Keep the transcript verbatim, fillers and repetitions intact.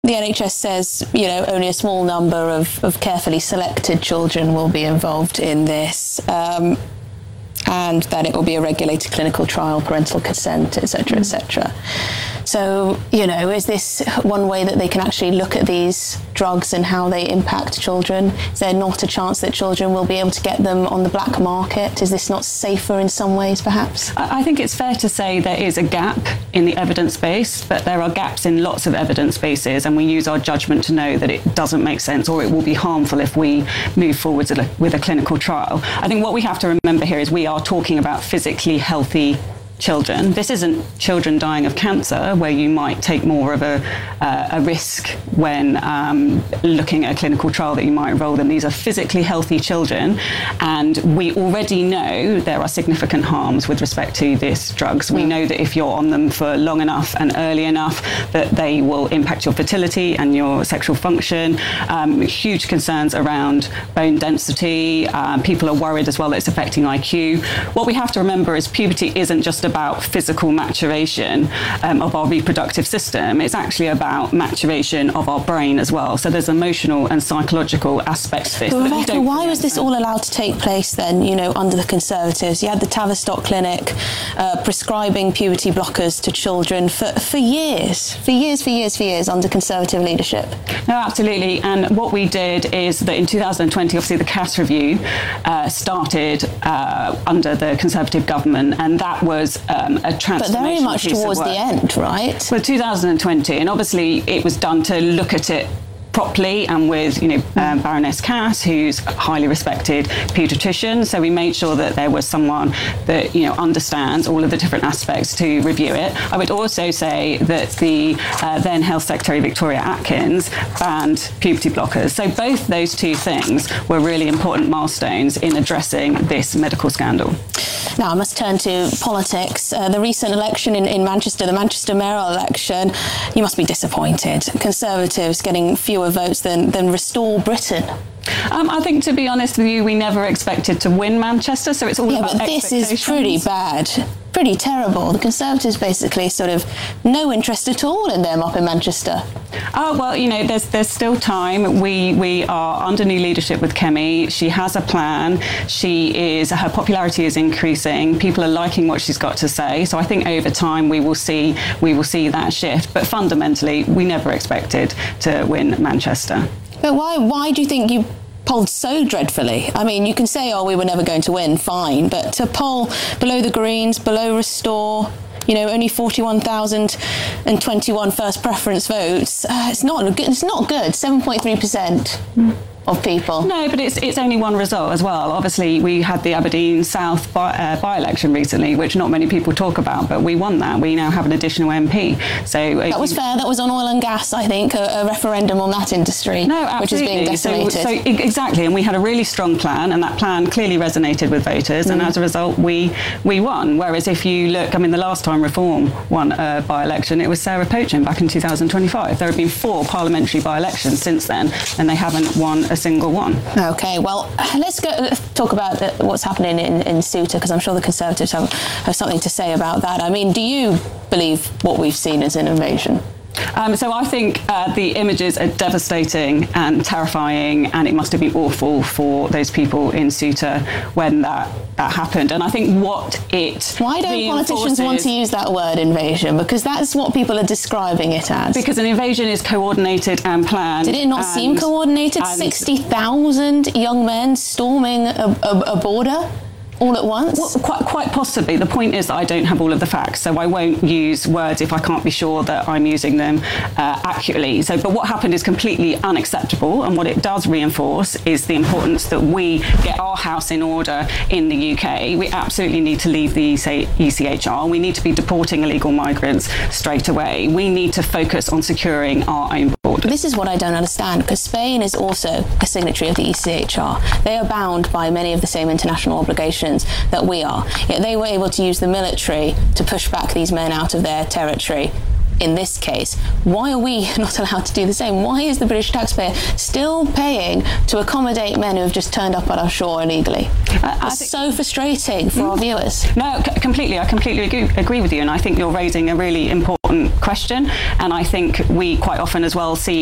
The N H S says, you know, only a small number of, of carefully selected children will be involved in this, um, and that it will be a regulated clinical trial, parental consent, et cetera, et cetera. So, you know, is this one way that they can actually look at these drugs and how they impact children? Is there not a chance that children will be able to get them on the black market? Is this not safer in some ways, perhaps? I think it's fair to say there is a gap in the evidence base, but there are gaps in lots of evidence bases, and we use our judgment to know that it doesn't make sense or it will be harmful if we move forward with a clinical trial. I think what we have to remember here is we are talking about physically healthy children. This isn't children dying of cancer, where you might take more of a, uh, a risk when um, looking at a clinical trial that you might enroll them. These are physically healthy children, and we already know there are significant harms with respect to these drugs. We know that if you're on them for long enough and early enough, that they will impact your fertility and your sexual function. Um, huge concerns around bone density. Um, people are worried as well that it's affecting I Q. What we have to remember is puberty isn't just about physical maturation um, of our reproductive system. It's actually about maturation of our brain as well. So there's emotional and psychological aspects to this. But Rebecca, why was this all allowed to take place then, you know, under the Conservatives? You had the Tavistock Clinic uh, prescribing puberty blockers to children for, for years, for years, for years, for years under Conservative leadership. No, absolutely. And what we did is that in two thousand twenty, obviously the C A S review uh, started uh, under the Conservative government, and that was um, a transformation. But very much towards the end, right? Well, two thousand twenty, and obviously it was done to look at it properly and with, you know, um, Baroness Cass, who's a highly respected paediatrician. So we made sure that there was someone that, you know, understands all of the different aspects to review it. I would also say that the uh, then Health Secretary Victoria Atkins banned puberty blockers. So both those two things were really important milestones in addressing this medical scandal. Now I must turn to politics. Uh, the recent election in, in Manchester, the Manchester mayoral election, you must be disappointed. Conservatives getting fewer votes than, than Restore Britain. Um, I think, to be honest with you, we never expected to win Manchester, so it's all yeah, about but this is pretty bad, pretty terrible. The Conservatives basically sort of no interest at all in them up in Manchester. Oh, well, you know, there's there's still time. We we are under new leadership with Kemi. She has a plan. She is, her popularity is increasing. People are liking what she's got to say. So I think over time we will see we will see that shift. But fundamentally, we never expected to win Manchester. But why why do you think you polled so dreadfully? I mean, you can say, oh, we were never going to win, fine, but to poll below the Greens, below Restore, you know, only forty-one thousand twenty-one first preference votes, uh, it's not good. It's not good. seven point three percent. Mm. Of people. No, but it's it's only one result as well. Obviously, we had the Aberdeen South by, uh, by-election recently, which not many people talk about, but we won that. We now have an additional M P. So that was fair. That was on oil and gas, I think, a, a referendum on that industry, no, absolutely. Which is being decimated. So, so exactly, and we had a really strong plan, and that plan clearly resonated with voters, mm. and as a result, we we won. Whereas if you look, I mean, the last time Reform won a by-election, it was Sarah Pochen back in two thousand twenty-five. There have been four parliamentary by-elections since then, and they haven't won a single one. Okay, well, let's go let's talk about the, what's happening in, in Ceuta, because I'm sure the Conservatives have, have something to say about that. I mean, do you believe what we've seen as an invasion? Um, so I think uh, the images are devastating and terrifying, and it must have been awful for those people in Ceuta when that, that happened. And I think what it Why don't politicians want to use that word, invasion? Because that's what people are describing it as. Because an invasion is coordinated and planned. Did it not and, seem coordinated? sixty thousand young men storming a, a, a border? All at once? Well, quite, quite possibly. The point is that I don't have all of the facts, so I won't use words if I can't be sure that I'm using them uh, accurately. So, but what happened is completely unacceptable, and what it does reinforce is the importance that we get our house in order in the U K. We absolutely need to leave the E C H R. We need to be deporting illegal migrants straight away. We need to focus on securing our own border. This is what I don't understand, because Spain is also a signatory of the E C H R. They are bound by many of the same international obligations that we are. Yet they were able to use the military to push back these men out of their territory. In this case, why are we not allowed to do the same? Why is the British taxpayer still paying to accommodate men who have just turned up at our shore illegally? Uh, it's so frustrating for mm. our viewers. No, c- completely. I completely agree, agree with you, and I think you're raising a really important important question. And I think we quite often as well see